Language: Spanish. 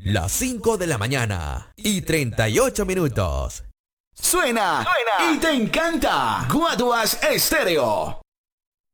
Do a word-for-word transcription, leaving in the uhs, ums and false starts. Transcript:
las cinco de la mañana y treinta y ocho minutos. Suena, Suena y te encanta. Guaduas Estéreo.